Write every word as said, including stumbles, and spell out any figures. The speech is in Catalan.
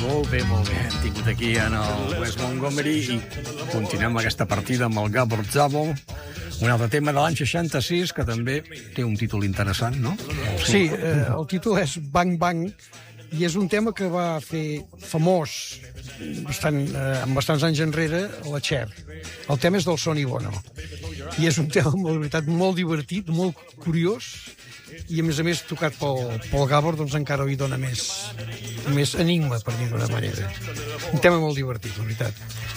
Molt bé, molt bé. Hem tingut aquí en el Wes Montgomery i continuem aquesta partida amb el Gabor Szabo, un altre tema de l'any seixanta-sis que també té un títol interessant, no? Sí, eh, el títol és Bang Bang i és un tema que va fer famós bastant, eh, amb bastants anys enrere la Cher. El tema és del Sonny Bono i és un tema, de veritat, molt divertit, molt curiós i, a més a més, tocat pel, pel Gabor, doncs encara hi dona més, més enigma, per dir d'una manera. Un tema molt divertit, la veritat.